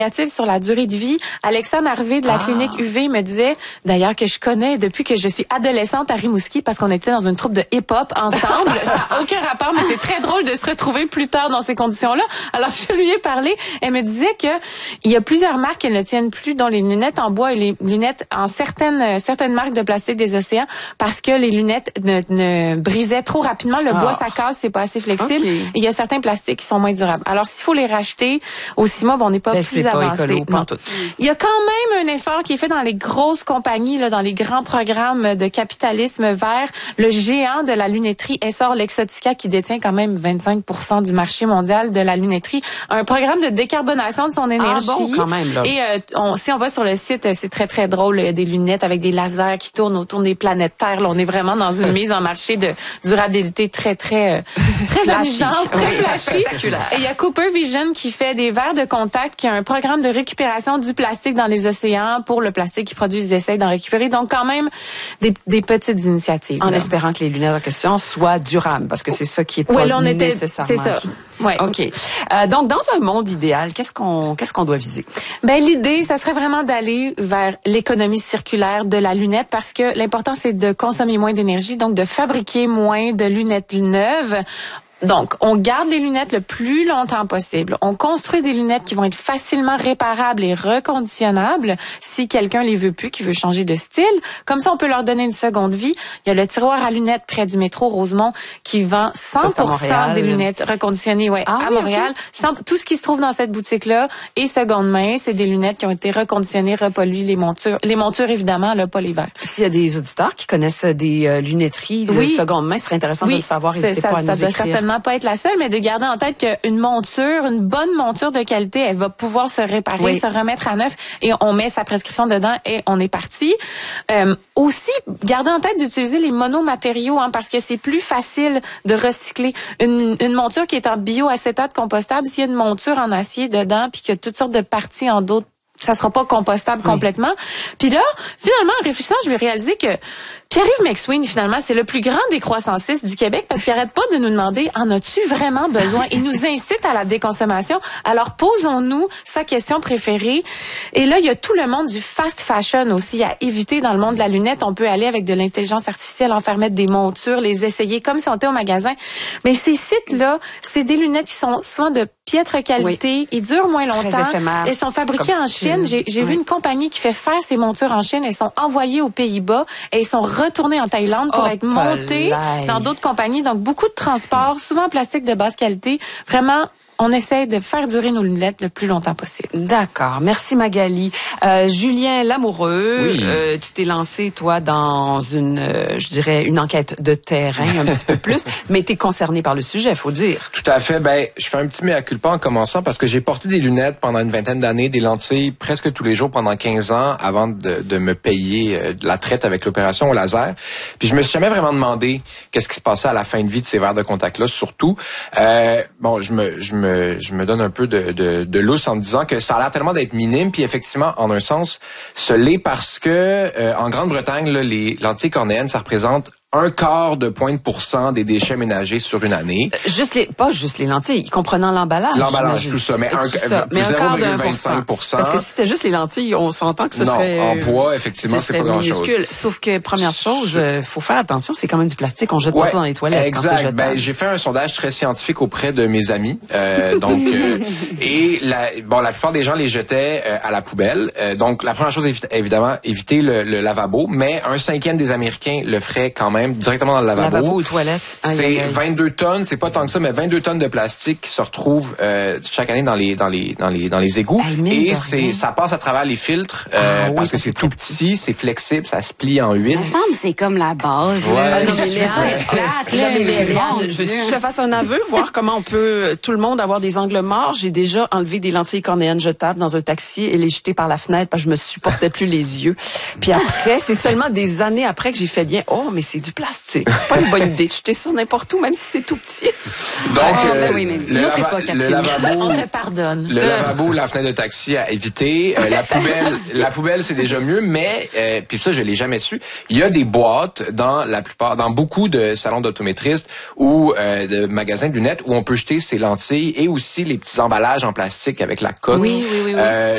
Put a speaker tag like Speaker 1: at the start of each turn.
Speaker 1: sur la durée de vie. Alexandre Harvey de la clinique UV me disait, d'ailleurs que je connais depuis que je suis adolescente à Rimouski parce qu'on était dans une troupe de hip-hop ensemble. Ça n'a aucun rapport, mais c'est très drôle de se retrouver plus tard dans ces conditions-là. Alors je lui ai parlé, elle me disait que il y a plusieurs marques qui ne tiennent plus, dont les lunettes en bois et les lunettes en certaines marques de plastique des océans, parce que les lunettes ne brisaient trop rapidement. Le bois, ça casse, c'est pas assez flexible. Okay. Et il y a certains plastiques qui sont moins durables. Alors s'il faut les racheter au CIMA, on n'est pas plus avancé. Non. Il y a quand même un effort qui est fait dans les grosses compagnies, là, dans les grands programmes de capitalisme vert. Le géant de la lunetterie Essor Luxottica, qui détient quand même 25% du marché mondial de la lunetterie, a un programme de décarbonation de son énergie.
Speaker 2: Bon, quand même, là.
Speaker 1: Et si on va sur le site, c'est très, très drôle. Il y a des lunettes avec des lasers qui tournent autour des planètes Terre. Là, on est vraiment dans une mise en marché de durabilité très, très, très amusante, très flashy. Et il y a Cooper Vision qui fait des verres de contact, qui a un programme de récupération du plastique dans les océans. Pour le plastique qu'ils produisent, ils essayent d'en récupérer. Donc, quand même, des petites initiatives.
Speaker 2: En espérant que les lunettes en question soient durables, parce que c'est ça qui est pas nécessairement.
Speaker 1: C'est ça. Ouais.
Speaker 2: OK. Donc, dans un monde idéal, qu'est-ce qu'on doit viser?
Speaker 1: Ben, l'idée, ça serait vraiment d'aller vers l'économie circulaire de la lunette, parce que l'important, c'est de consommer moins d'énergie, donc de fabriquer moins de lunettes neuves. Donc, on garde les lunettes le plus longtemps possible. On construit des lunettes qui vont être facilement réparables et reconditionnables si quelqu'un les veut plus, qui veut changer de style. Comme ça, on peut leur donner une seconde vie. Il y a le tiroir à lunettes près du métro Rosemont qui vend 100% des lunettes reconditionnées à Montréal. Okay. Tout ce qui se trouve dans cette boutique-là est seconde main. C'est des lunettes qui ont été reconditionnées, repolies, les montures évidemment, là, pas les verres.
Speaker 2: S'il y a des auditeurs qui connaissent des lunetteries de seconde main, ce serait intéressant de le savoir. N'hésitez pas à nous écrire.
Speaker 1: Pas être la seule, mais de garder en tête qu'une monture, une bonne monture de qualité, elle va pouvoir se réparer, se remettre à neuf, et on met sa prescription dedans et on est parti. Aussi, garder en tête d'utiliser les monomatériaux, parce que c'est plus facile de recycler. Une monture qui est en bioacétate compostable, s'il y a une monture en acier dedans, puis qu'il y a toutes sortes de parties en d'autres, ça sera pas compostable complètement. Puis là, finalement, en réfléchissant, je vais réaliser que Pierre-Yves McSween, finalement, c'est le plus grand décroissanciste du Québec, parce qu'il arrête pas de nous demander « En as-tu vraiment besoin? » Il nous incite à la déconsommation. Alors, posons-nous sa question préférée. Et là, il y a tout le monde du fast fashion aussi à éviter dans le monde de la lunette. On peut aller avec de l'intelligence artificielle, en faire mettre des montures, les essayer comme si on était au magasin. Mais ces sites-là, c'est des lunettes qui sont souvent de piètre qualité. Ils durent moins longtemps. Elles sont fabriquées en Chine. J'ai vu une compagnie qui fait faire ces montures en Chine. Elles sont envoyées aux Pays-Bas et elles sont retournées en Thaïlande pour être montées dans d'autres compagnies. Donc, beaucoup de transport, souvent en plastique de basse qualité. Vraiment, on essaie de faire durer nos lunettes le plus longtemps possible.
Speaker 2: D'accord. Merci, Magali. Julien Lamoureux, tu t'es lancé, toi, dans une enquête de terrain un petit peu plus, mais tu es concerné par le sujet, faut dire.
Speaker 3: Tout à fait. Ben, je fais un petit mea culpa en commençant parce que j'ai porté des lunettes pendant une vingtaine d'années, des lentilles presque tous les jours pendant 15 ans avant de me payer de la traite avec l'opération au laser. Puis je me suis jamais vraiment demandé qu'est-ce qui se passait à la fin de vie de ces verres de contact-là. Surtout, je me donne un peu de lousse en me disant que ça a l'air tellement d'être minime, puis effectivement, en un sens, ce l'est parce que en Grande-Bretagne, là, les lentilles cornéennes, ça représente 0,1% des déchets ménagers sur une année.
Speaker 2: Pas juste les lentilles, comprenant l'emballage.
Speaker 3: L'emballage, tout ça, mais 0,25%.
Speaker 2: Parce que si c'était juste les lentilles, on s'entend que ce serait...
Speaker 3: Non, en poids, effectivement, c'est pas grand-chose.
Speaker 2: Sauf que, première chose, faut faire attention, c'est quand même du plastique, on jette pas ça dans les toilettes.
Speaker 3: Exact. Ben, j'ai fait un sondage très scientifique auprès de mes amis. Et la plupart des gens les jetaient à la poubelle. Donc, la première chose, évidemment, éviter le lavabo, mais 1/5 des Américains le feraient quand même directement dans le lavabo.
Speaker 2: Lavabo ou toilette.
Speaker 3: C'est 22 tonnes, c'est pas tant que ça, mais 22 tonnes de plastique qui se retrouvent chaque année dans les égouts. Et ça passe à travers les filtres parce que c'est tout petit, c'est flexible, ça se plie en 8.
Speaker 4: Ça me semble c'est comme la base.
Speaker 3: Ouais.
Speaker 2: Léane, je veux que je te fasse un aveu, voir comment on peut tout le monde avoir des angles morts. J'ai déjà enlevé des lentilles cornéennes jetables dans un taxi et les jeter par la fenêtre parce que je me supportais plus les yeux. Puis après, c'est seulement des années après que j'ai fait bien. Oh, mais c'est du plastique. C'est pas une bonne idée de jeter ça n'importe où, même si c'est tout petit.
Speaker 3: Donc,
Speaker 1: le lavabo, on te pardonne.
Speaker 3: Le lavabo, la fenêtre de taxi à éviter. La poubelle, c'est déjà mieux, mais puis ça, je l'ai jamais su. Il y a des boîtes dans beaucoup de salons d'optométristes ou de magasins de lunettes où on peut jeter ses lentilles et aussi les petits emballages en plastique avec la coque.
Speaker 2: Oui.